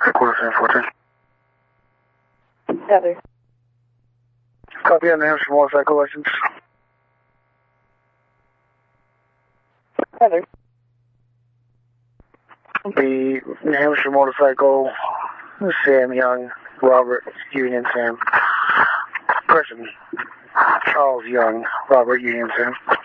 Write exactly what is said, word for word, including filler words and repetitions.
Quarter seven fourteen. Heather. Copy on the Hampshire motorcycle license. Heather. The New Hampshire motorcycle, Sam Young, Robert Union Sam. Person, Charles Young, Robert Union Sam.